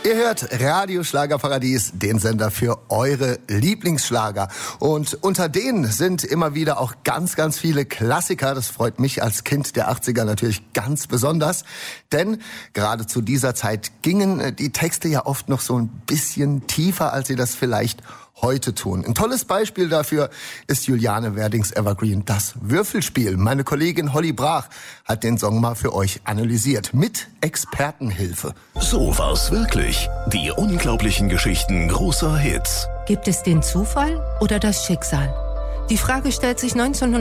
Ihr hört Radio Schlagerparadies, den Sender für eure Lieblingsschlager. Und unter denen sind immer wieder auch ganz, ganz viele Klassiker. Das freut mich als Kind der 80er natürlich ganz besonders. Denn gerade zu dieser Zeit gingen die Texte ja oft noch so ein bisschen tiefer, als sie das vielleicht heute tun. Ein tolles Beispiel dafür ist Juliane Werdings Evergreen, das Würfelspiel. Meine Kollegin Holly Brach hat den Song mal für euch analysiert, mit Expertenhilfe. So war's wirklich. Die unglaublichen Geschichten großer Hits. Gibt es den Zufall oder das Schicksal? Die Frage stellt sich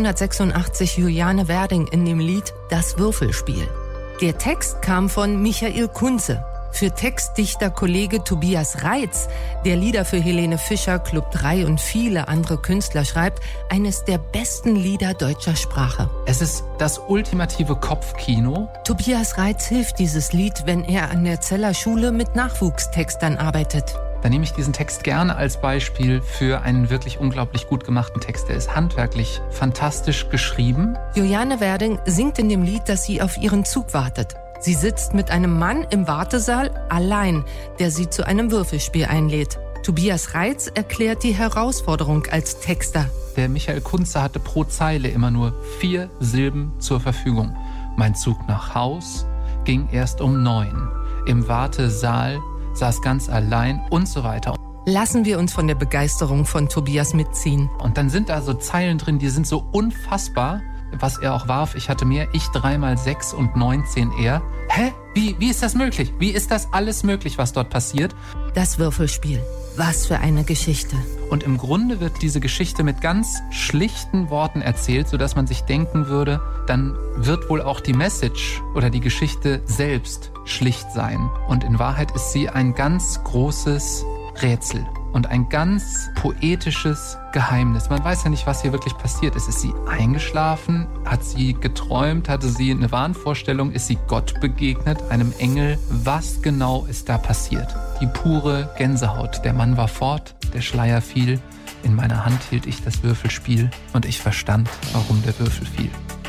1986 Juliane Werding in dem Lied Das Würfelspiel. Der Text kam von Michael Kunze. Für Textdichter-Kollege Tobias Reitz, der Lieder für Helene Fischer, Club 3 und viele andere Künstler schreibt, eines der besten Lieder deutscher Sprache. Es ist das ultimative Kopfkino. Tobias Reitz hilft dieses Lied, wenn er an der Zeller Schule mit Nachwuchstextern arbeitet. Da nehme ich diesen Text gerne als Beispiel für einen wirklich unglaublich gut gemachten Text. Der ist handwerklich fantastisch geschrieben. Juliane Werding singt in dem Lied, dass sie auf ihren Zug wartet. Sie sitzt mit einem Mann im Wartesaal allein, der sie zu einem Würfelspiel einlädt. Tobias Reitz erklärt die Herausforderung als Texter. Der Michael Kunze hatte pro Zeile immer nur 4 Silben zur Verfügung. Mein Zug nach Haus ging erst um 9. Im Wartesaal saß ganz allein und so weiter. Lassen wir uns von der Begeisterung von Tobias mitziehen. Und dann sind da so Zeilen drin, die sind so unfassbar, was er auch warf. Ich hatte mehr, ich 3 mal 6 und 19 er. Hä? Wie ist das möglich? Wie ist das alles möglich, was dort passiert? Das Würfelspiel. Was für eine Geschichte. Und im Grunde wird diese Geschichte mit ganz schlichten Worten erzählt, sodass man sich denken würde, dann wird wohl auch die Message oder die Geschichte selbst schlicht sein. Und in Wahrheit ist sie ein ganz großes Rätsel und ein ganz poetisches Geheimnis. Man weiß ja nicht, was hier wirklich passiert ist. Ist sie eingeschlafen? Hat sie geträumt? Hatte sie eine Wahnvorstellung? Ist sie Gott begegnet, einem Engel? Was genau ist da passiert? Die pure Gänsehaut. Der Mann war fort, der Schleier fiel. In meiner Hand hielt ich das Würfelspiel und ich verstand, warum der Würfel fiel.